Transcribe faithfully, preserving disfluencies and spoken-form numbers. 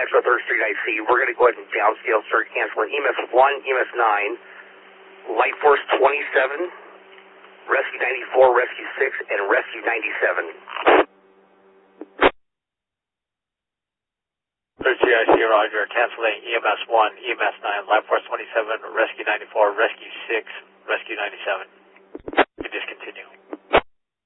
Metro third Street I C. We're going to go ahead and downscale, start canceling E M S one, E M S nine, Light Force twenty-seven, Rescue ninety-four, Rescue six, and Rescue ninety-seven. third Street I C, Roger. Canceling E M S one, E M S nine, Light Force twenty-seven, Rescue ninety-four, Rescue six, Rescue ninety-seven.